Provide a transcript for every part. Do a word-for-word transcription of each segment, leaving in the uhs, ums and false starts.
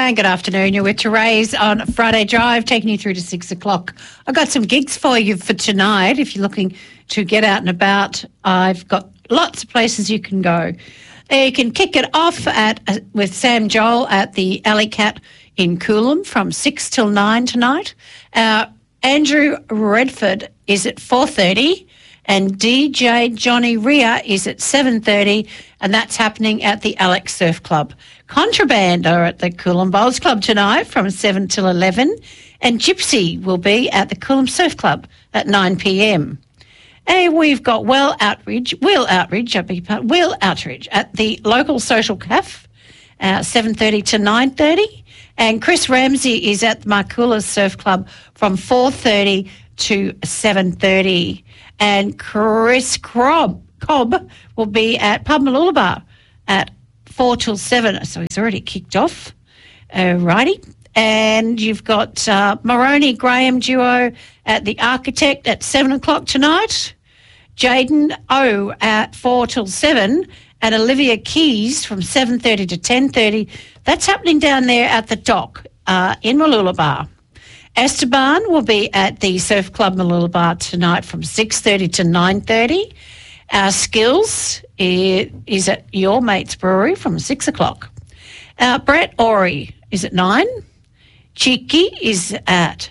And good afternoon. You're with Therese on Friday Drive, taking you through to six o'clock. I've got some gigs for you for tonight. If you're looking to get out and about, I've got lots of places you can go. You can kick it off at uh, with Sam Joel at the Alley Cat in Coolum from six till nine tonight. Uh, Andrew Redford is at four thirty and D J Johnny Ria is at seven thirty, and that's happening at the Alex Surf Club. Contraband are at the Coolum Bowls Club tonight from seven till eleven, and Gypsy will be at the Coolum Surf Club at nine p.m. And we've got Well Outreach, Will Outreach, I beg your pardon, Will Outreach at the local social cafe, uh, seven thirty to nine thirty. And Chris Ramsey is at the Marcula Surf Club from four thirty to seven thirty. And Chris Cobb, Cobb will be at Pub Mooloolaba at four till seven. So he's already kicked off. Alrighty. And you've got uh, Maroney Graham duo at the Architect at seven o'clock tonight. Jaden O at four till seven. And Olivia Keys from seven thirty to ten thirty. That's happening down there at the dock uh, in Mooloolaba. Esteban will be at the Surf Club Mooloolaba tonight from six thirty to nine thirty. Our Skills is at Your Mate's Brewery from six o'clock. Uh, Brett Ori is at nine. Cheeky is at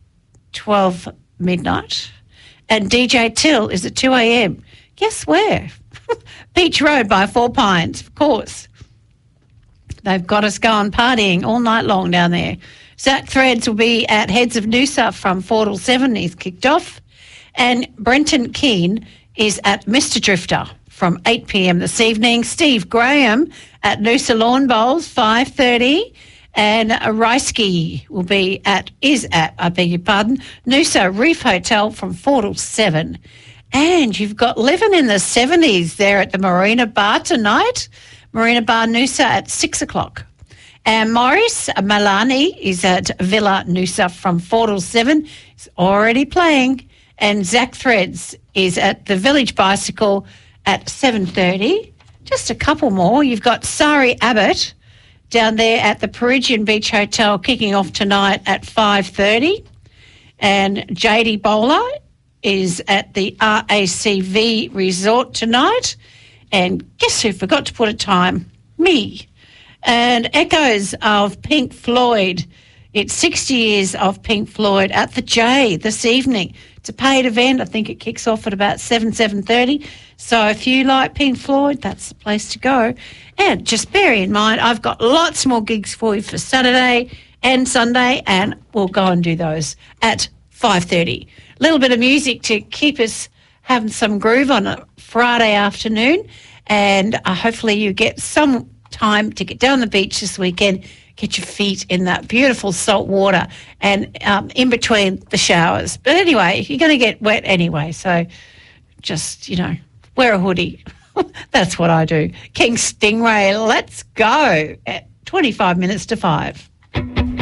twelve midnight. And D J Till is at two a.m. Guess where? Beach Road by Four Pines, of course. They've got us going partying all night long down there. Zach Threads will be at Heads of Noosa from four till seven. He's kicked off. And Brenton Keane is at Mister Drifter from eight p.m. this evening. Steve Graham at Noosa Lawn Bowls, five thirty. And Reisky will be at, is at, I beg your pardon, Noosa Reef Hotel from four till seven. And you've got Living in the seventies there at the Marina Bar tonight. Marina Bar Noosa at six o'clock. And Maurice Malani is at Villa Noosa from four till seven. He's already playing. And Zach Threads is at the Village Bicycle at seven thirty. Just a couple more. You've got Sari Abbott down there at the Perugian Beach Hotel kicking off tonight at five thirty. And J D Bowler is at the R A C V Resort tonight. And guess who forgot to put a time? Me. And Echoes of Pink Floyd. It's sixty years of Pink Floyd at the J this evening. It's a paid event. I think it kicks off at about seven, seven thirty. So if you like Pink Floyd, that's the place to go. And just bear in mind, I've got lots more gigs for you for Saturday and Sunday, and we'll go and do those at five thirty. A little bit of music to keep us having some groove on a Friday afternoon, and uh, hopefully you get some time to get down the beach this weekend, get your feet in that beautiful salt water and um, in between the showers. But anyway, you're going to get wet anyway, so just, you know, wear a hoodie. That's what I do. King Stingray, let's go at twenty-five minutes to five.